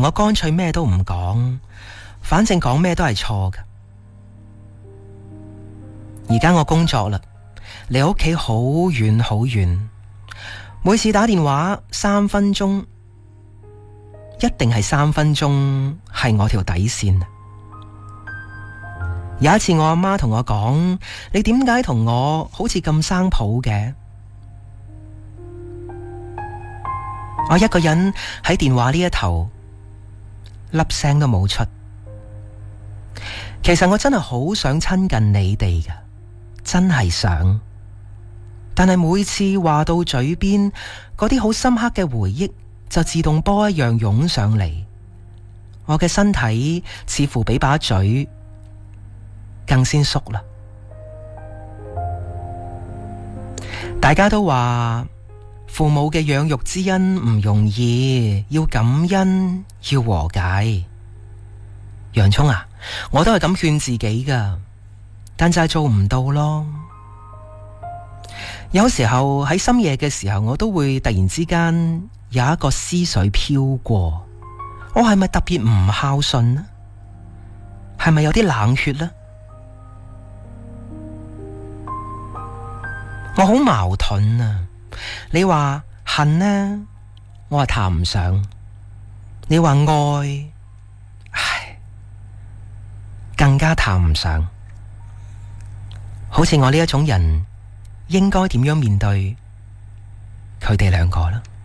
我乾脆咩都唔講，反正講咩都係錯㗎。而家我工作啦，離屋企好遠好遠，每次打電話3分鐘，一定係3分鐘係我條底線。有一次我阿媽同我講，你點解同我好似咁生抱嘅？我一個人喺電話呢一頭，粒聲都冇出。其實我真係好想親近你哋㗎，真係想。但係每次話到嘴邊，嗰啲好深刻嘅回憶就自動波一樣湧上嚟。我嘅身體似乎比把嘴更先縮啦。大家都話父母嘅養育之恩唔容易，要感恩，要和解。洋蔥啊，我都係咁勸自己噶，但就係做唔到咯。有時候喺深夜嘅時候，我都會突然之間有一個思緒飄過，我係咪特別唔孝順呢？係咪有啲冷血呢？我好矛盾啊！你話恨呢，我話談唔上；你話愛，唉，更加談唔上。好似我呢一種人，應該點樣面對佢哋兩個呢？